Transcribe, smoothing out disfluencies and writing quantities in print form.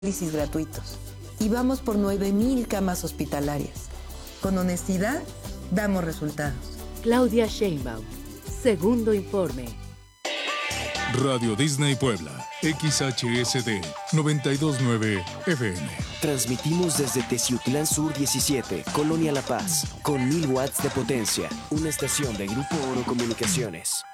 análisis gratuitos. Y vamos por 9,000 camas hospitalarias. Con honestidad, damos resultados. Claudia Sheinbaum, segundo informe. Radio Disney Puebla, XHSD 929 FM. Transmitimos desde Teciutlán Sur 17, Colonia La Paz, con 1000 watts de potencia. Una estación de Grupo Oro Comunicaciones.